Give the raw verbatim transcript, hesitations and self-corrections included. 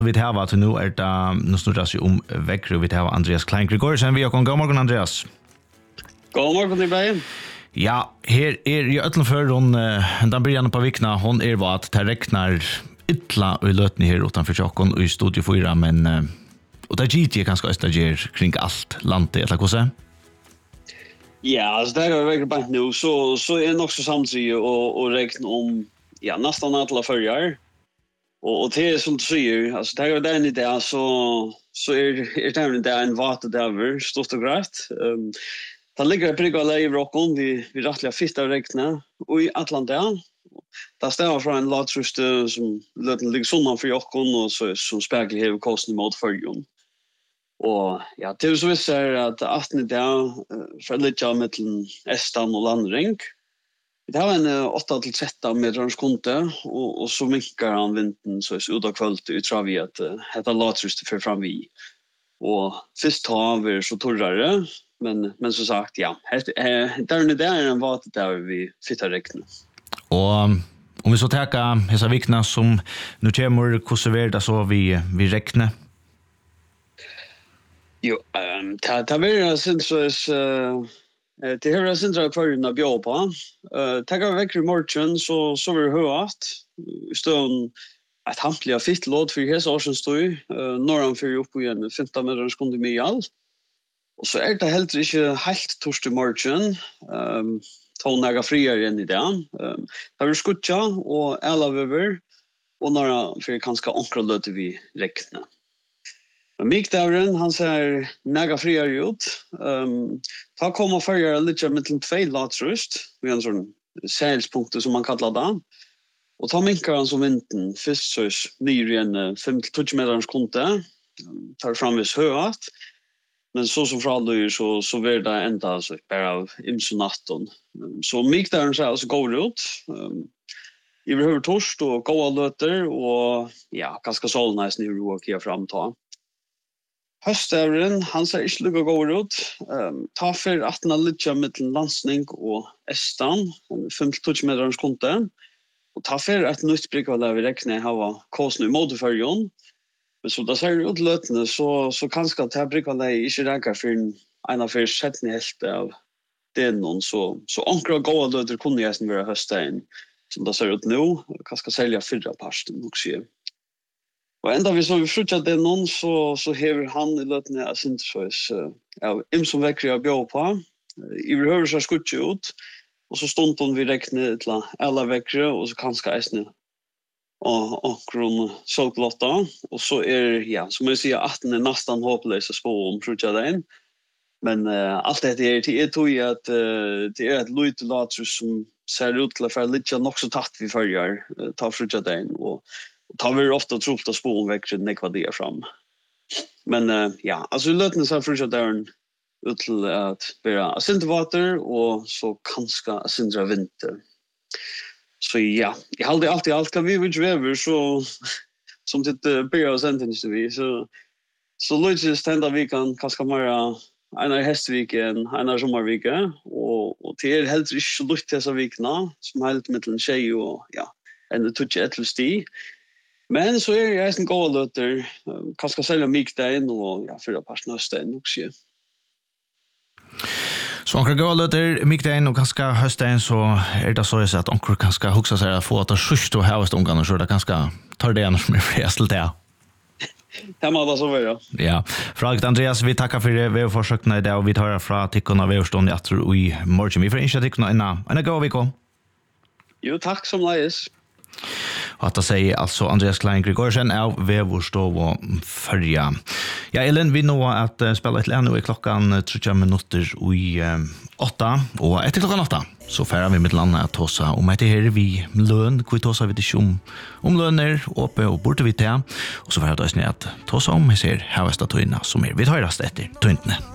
Vi har til nå er det, nå snurrer det seg om vekkere, vi har Andreas Klein Gregorsen. Vi har kommet. God morgen, Andreas. God morgen til Bergen. Ja, her er i øtlen før hun, den blir gjerne på vikna, hun er hva at det reknar ytla og løtene her utenfor tjokken og i studio fyra, men og det er ikke ganske østagjer kring alt landet, eller hva se? Ja, altså det er virkelig bare nå, så, så er det nok så samtidig å, å rekne om, ja, nesten alle følger. Og, og det er som du sier, altså det er jo den idé, så, så er, er det en idé en vate der, stort og greit. Um, det ligger prigg av leie i rocken, vi, vi rettelig fitt av rekne, og i Atlantia. Det stemmer fra en latruste som løten ligger sånn for jokken, og så, som spekler hever kosten mot følgen. Og ja, det som vi ser at atten idé, fra litt av mellom Estan og Landring, det har en åtta til tretton metrars konte, og, og så minkar han vinden så ut av kvöld utra vi at uh, dette latruste for fram vi. Og først tar vi så torrare, men, men som sagt, ja, der det er en vate der vi fittar rekne. Og om vi så tenker hessa vikna som nu kommer, hvordan er det så vi, vi rekne? Jo, um, det har vært synes jeg det här är centrala förrän av bjåpa. Eh tagga veckor i morgon så så vi hört stön att hampliga fitt låt för hela årsens stoj eh norran för upp igen femton meter sekunder med all. Och så är det helt inte helt torsdag morgon. Ehm tonnaga friare än i dag. Ehm där vi skutcha och alla över och några för kanske ankra låt vi räkna. Mikdavren, han ser nega friare ut. Um, ta kommer förra lite mellan två latrust. Vi har en sån sälspunkt som man kallar det. Och ta minkar han som vinten. Först så nyr igen fem till tjugo meters konte. Tar fram vis höat. Men så som fraller så, så blir det enda så, bara av imsunatten. Um, så mikdavren ser alltså går ut. Um, I behöver torst och goda löter. Och ja, ganska solnäs nu ro och kia framta. Høstavren, han ser ikke lukket god ut. Um, ta for at han har litt mellom landsning og Estan, fem til tjugo meter konte. Og ta for at nytt bruk av det vi rekner har kosten i måtefølgen. Men så da ser det ut løtene, så, så kanskje at det bruk av det ikke reker for en av første settene helt av det noen. Så, så ankra gode løter kunne jeg være høstavren, som det ser ut nå. Kanskje selge fyrre parsten, nok sier. Og enda vi så vi frutja det noen, så, så hever han i løtene av Sintersøys av uh, im som vekker av bjåpa. Uh, I vi hører seg skutje ut, og så stod hun vi rekne til alle vekkere, og så kanskje eisne og akkurat såklotta. Og så er, ja, som jeg sier, at den er nesten håpløs å spå om frutja det inn. Men uh, alt dette er til jeg tror at uh, det er et løyte latrus som ser ut til å være litt nok så tatt vi følger, uh, ta frutja det inn, og tar vi ofta tropt att spåren växer nekva det fram. Men uh, ja, alltså lötene så för att där ut till att vara asintervater och så kanske asindra vinter. Så ja, jag hade alltid allt kan vi vill över så som det uh, börjar sentence vi så så lite stända vi kan kanske mera en av hästviken, en av sommarvike och och till helt inte så lukt dessa vikna som helt mellan tjej och ja, en touch ett sti. Men så er jeg en god løter, kanskje selge mikdein og ja, fyra parten høstein også. Så onker god løter mikdein og kanskje høstein, så er det så jeg sier at onker kanskje huksa seg å få at det sørst og høyest omgående, så det kanskje tar det igjen som er flest til det. Det må det så være. Ja. Fragt Andreas, vi tackar för vevforsøkene i dag, og vi tar fra tikkene av vevstående etter i morgen. Vi får ikke tikkene innan. En god vik også. Jo, takk som leis. Og at det sier altså Andreas Klein Gregorsen av Vevorstov og Førja. Ja, Elin, vi nå at uh, spille et lærne i klokken tretti minutter i uh, åtta, og etter klokken åtta så færer vi med landet at tåsa om etter her vi løn, hvor tåsa vi ikke om, om lønner, åpe og borte vi til, og så færer det oss ned at tåsa om vi ser høyeste tøyene som er. Vi tar rast etter tøyntene.